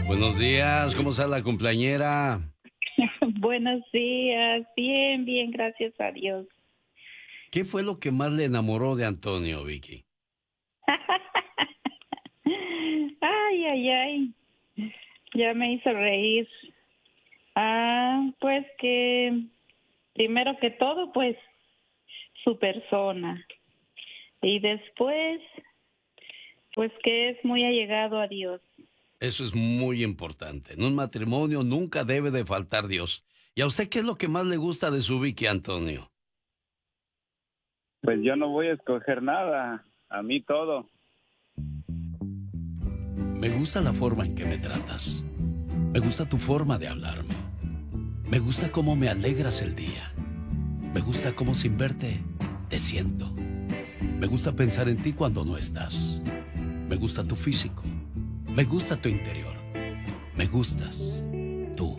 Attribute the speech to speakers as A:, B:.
A: Buenos días, ¿cómo está la cumpleañera?
B: Buenos días, bien, bien, gracias a Dios.
A: ¿Qué fue lo que más le enamoró de Antonio, Vicky?
B: Ay, ay, ay, ya me hizo reír. Pues que primero que todo, pues su persona. Y después, pues que es muy allegado a Dios.
A: Eso es muy importante. En un matrimonio nunca debe de faltar Dios. ¿Y a usted qué es lo que más le gusta de su Vicky, Antonio?
C: Pues yo no voy a escoger nada, a mí todo.
A: Me gusta la forma en que me tratas. Me gusta tu forma de hablarme. Me gusta cómo me alegras el día. Me gusta cómo sin verte te siento. Me gusta pensar en ti cuando no estás. Me gusta tu físico. Me gusta tu interior. Me gustas tú.